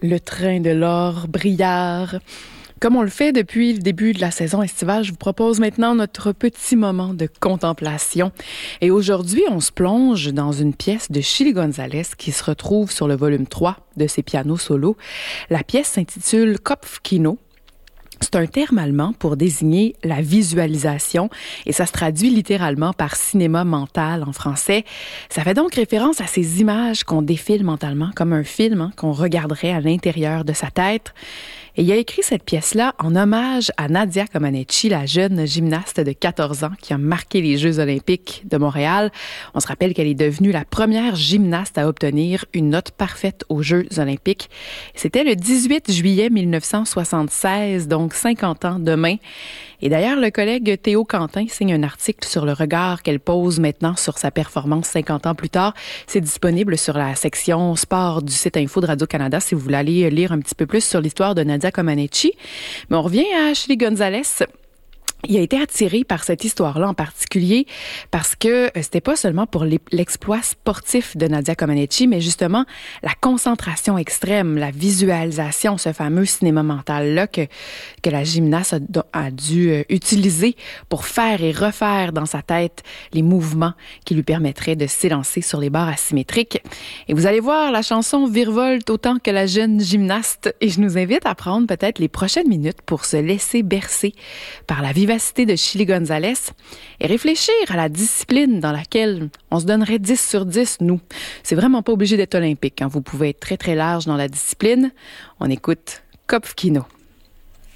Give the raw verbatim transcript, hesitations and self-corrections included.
Le train de l'or brillard. Comme on le fait depuis le début de la saison estivale, je vous propose maintenant notre petit moment de contemplation. Et aujourd'hui, on se plonge dans une pièce de Chilly González qui se retrouve sur le volume trois de ses pianos solos. La pièce s'intitule Kopfkino. C'est un terme allemand pour désigner la visualisation et ça se traduit littéralement par cinéma mental en français. Ça fait donc référence à ces images qu'on défile mentalement comme un film hein, qu'on regarderait à l'intérieur de sa tête. Et il a écrit cette pièce-là en hommage à Nadia Comaneci, la jeune gymnaste de quatorze ans qui a marqué les Jeux olympiques de Montréal. On se rappelle qu'elle est devenue la première gymnaste à obtenir une note parfaite aux Jeux olympiques. C'était le dix-huit juillet mille neuf cent soixante-seize, donc cinquante ans demain. Et d'ailleurs, le collègue Théo Quentin signe un article sur le regard qu'elle pose maintenant sur sa performance cinquante ans plus tard. C'est disponible sur la section sport du site Info de Radio-Canada si vous voulez aller lire un petit peu plus sur l'histoire de Nadia Comaneci. Mais on revient à Chilly González. Il a été attiré par cette histoire-là en particulier parce que c'était pas seulement pour l'exploit sportif de Nadia Comaneci, mais justement la concentration extrême, la visualisation, ce fameux cinéma mental-là que, que la gymnaste a, a dû utiliser pour faire et refaire dans sa tête les mouvements qui lui permettraient de s'élancer sur les barres asymétriques. Et vous allez voir, la chanson virevolte autant que la jeune gymnaste et je nous invite à prendre peut-être les prochaines minutes pour se laisser bercer par la vivacité de Chilly González et réfléchir à la discipline dans laquelle on se donnerait dix sur dix, nous. C'est vraiment pas obligé d'être olympique. Hein. Vous pouvez être très, très large dans la discipline. On écoute Kopfkino.